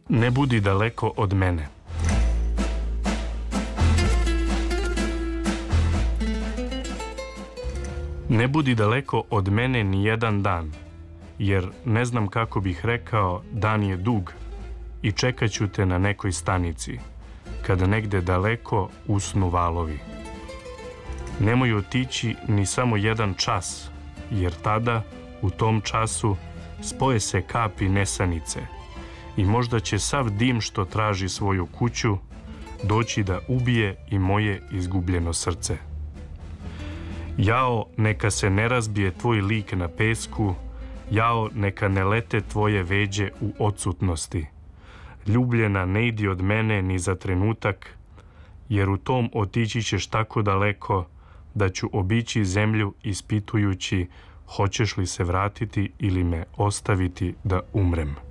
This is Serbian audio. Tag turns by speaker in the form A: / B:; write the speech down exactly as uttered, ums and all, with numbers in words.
A: Ne budi daleko od mene. Ne budi daleko od mene ni jedan dan, jer ne znam kako bih rekao, dan je dug i čekat ću te na nekoj stanici, kada negde daleko usnu valovi. Nemoj otići ni samo jedan čas, jer tada, u tom času, spoje se kapi nesanice i možda će sav dim što traži svoju kuću doći da ubije i moje izgubljeno srce. Jao, neka se ne razbije tvoj lik na pesku, jao, neka ne lete tvoje veđe u odsutnosti. Ljubljena, ne idi od mene ni za trenutak, jer u tom otići ćeš tako daleko da ću obići zemlju ispitujući hoćeš li se vratiti ili me ostaviti da umrem.